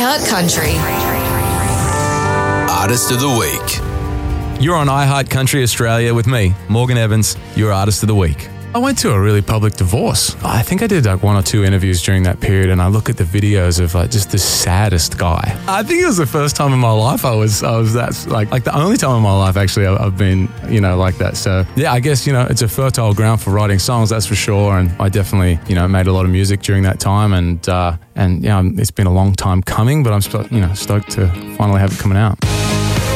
iHeart Country. Artist of the Week. You're on iHeart Country Australia with me, Morgan Evans, your Artist of the Week. I went to a really public divorce. I think I did like 1 or 2 interviews during that period, and I look at the videos of like just the saddest guy. I think it was the first time in my life I was that like the only time in my life actually I've been, like that. So yeah, I guess, it's a fertile ground for writing songs, that's for sure. And I definitely, made a lot of music during that time, and it's been a long time coming, but I'm stoked to finally have it coming out.